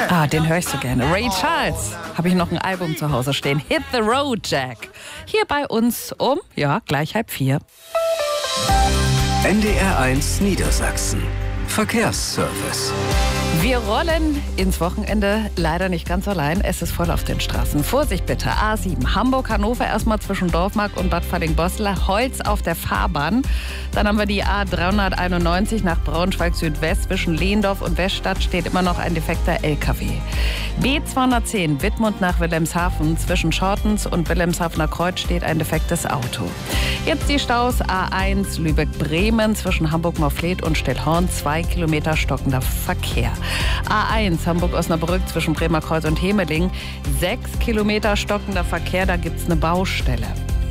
Den höre ich so gerne. Ray Charles, habe ich noch ein Album zu Hause stehen. Hit the Road, Jack. Hier bei uns gleich 3:30. NDR1 Niedersachsen. Verkehrsservice. Wir rollen ins Wochenende, leider nicht ganz allein. Es ist voll auf den Straßen. Vorsicht bitte, A7, Hamburg-Hannover erstmal zwischen Dorfmark und Bad Falling-Bostel, Holz auf der Fahrbahn. Dann haben wir die A391 nach Braunschweig Südwest zwischen Lehndorf und Weststadt steht immer noch ein defekter LKW. B210 Wittmund nach Wilhelmshaven zwischen Schortens und Wilhelmshavener Kreuz steht ein defektes Auto. Jetzt die Staus A1 Lübeck-Bremen zwischen Hamburg-Morfleet und Stillhorn, 2 Kilometer stockender Verkehr. A1 Hamburg-Osnabrück zwischen Bremer Kreuz und Hemeling, 6 Kilometer stockender Verkehr, da gibt's eine Baustelle.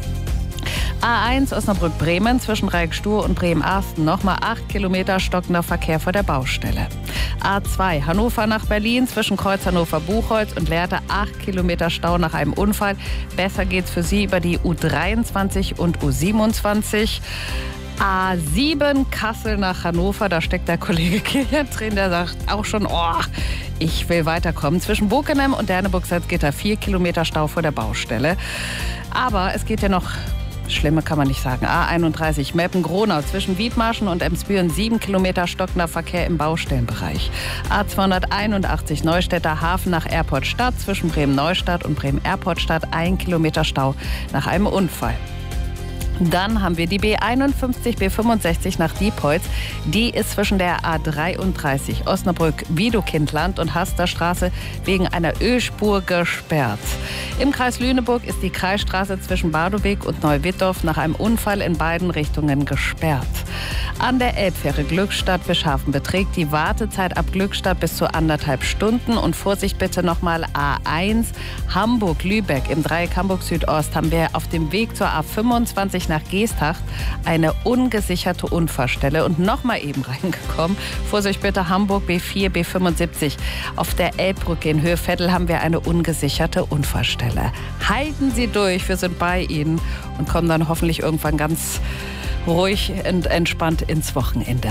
A1 Osnabrück-Bremen zwischen Reik-Stur und Bremen-Arsten nochmal 8 Kilometer stockender Verkehr vor der Baustelle. A2 Hannover nach Berlin zwischen Kreuz Hannover-Buchholz und Lehrte 8 Kilometer Stau nach einem Unfall. Besser geht's für Sie über die U23 und U27. A7 Kassel nach Hannover, da steckt der Kollege Kilian drin, der sagt auch schon, ich will weiterkommen. Zwischen Bokenem und Derneburg-Salzgitter 4 Kilometer Stau vor der Baustelle. Aber es geht ja noch schlimmer, kann man nicht sagen. A31 Meppen-Gronau zwischen Wiedmarschen und Emsbüren 7 Kilometer stockender Verkehr im Baustellenbereich. A281 Neustädter Hafen nach Erport-Stadt zwischen Bremen-Neustadt und Bremen-Erport-Stadt 1 Kilometer Stau nach einem Unfall. Dann haben wir die B51, B65 nach Diepholz. Die ist zwischen der A33 Osnabrück-Wiedokindland und Hasterstraße wegen einer Ölspur gesperrt. Im Kreis Lüneburg ist die Kreisstraße zwischen Badoweg und Neuwittorf nach einem Unfall in beiden Richtungen gesperrt. An der Elbfähre Glückstadt-Bischhafen beträgt die Wartezeit ab Glückstadt bis zu 1,5 Stunden. Und Vorsicht bitte nochmal A1 Hamburg-Lübeck im Dreieck Hamburg-Südost haben wir auf dem Weg zur A25 nach Geesthacht eine ungesicherte Unfallstelle und nochmal eben reingekommen. Vorsicht bitte Hamburg B4, B75. Auf der Elbbrücke in Höhe Vettel haben wir eine ungesicherte Unfallstelle. Halten Sie durch, wir sind bei Ihnen und kommen dann hoffentlich irgendwann ganz ruhig und entspannt ins Wochenende.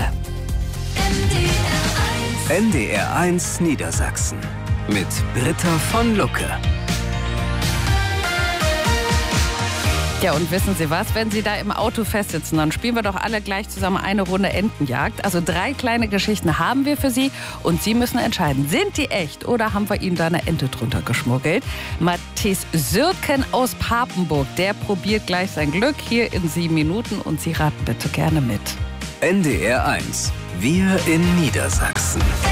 NDR1 Niedersachsen mit Britta von Lucke. Ja, und wissen Sie was? Wenn Sie da im Auto festsitzen, dann spielen wir doch alle gleich zusammen eine Runde Entenjagd. Also 3 kleine Geschichten haben wir für Sie und Sie müssen entscheiden, sind die echt oder haben wir Ihnen da eine Ente drunter geschmuggelt? Matthias Sürken aus Papenburg, der probiert gleich sein Glück hier in 7 Minuten und Sie raten bitte gerne mit. NDR1, wir in Niedersachsen.